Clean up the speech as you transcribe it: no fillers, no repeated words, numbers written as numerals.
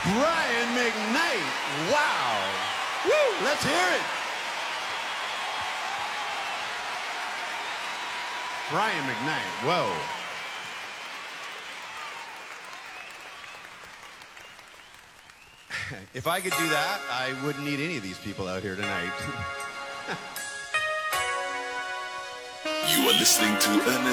Brian McKnight. Wow. Woo, let's hear it. Brian McKnight. Whoa. If I could do that, I wouldn't need any of these people out here tonight. You are listening to Ernest